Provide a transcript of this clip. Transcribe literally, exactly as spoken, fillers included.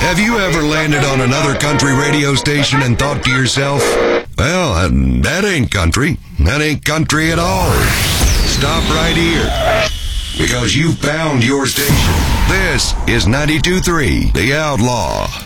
Have you ever landed on another country radio station and thought to yourself, well, uh, that ain't country. That ain't country at all. Stop right here, because you found your station. This is ninety-two point three The Outlaw.